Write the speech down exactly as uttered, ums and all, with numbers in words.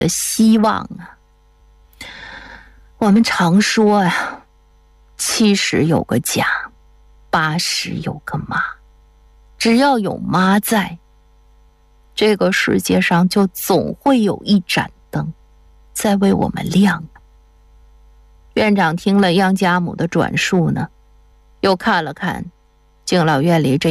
的希望啊。我们常说呀，七十有个家，八十有个妈，只要有妈在，这个世界上就总会有一盏灯在为我们亮。院长听了杨家母的转述呢，又看了看敬老院里这